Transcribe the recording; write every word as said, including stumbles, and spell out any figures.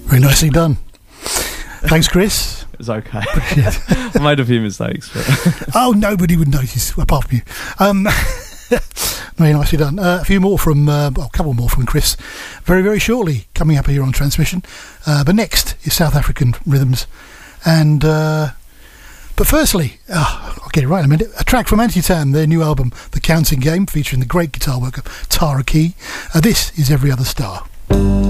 Very nicely done. Thanks, Chris. It was okay. I made a few mistakes. But oh, nobody would notice apart from you. Um, very nicely done. Uh, a few more from, uh, well, a couple more from Chris. Very, very shortly coming up here on Transmission. Uh, but next is South African rhythms, and uh, but firstly, oh, I'll get it right in a minute. A track from Anti-Tan, their new album, The Counting Game, featuring the great guitar work of Tara Key. Uh, this is Every Other Star.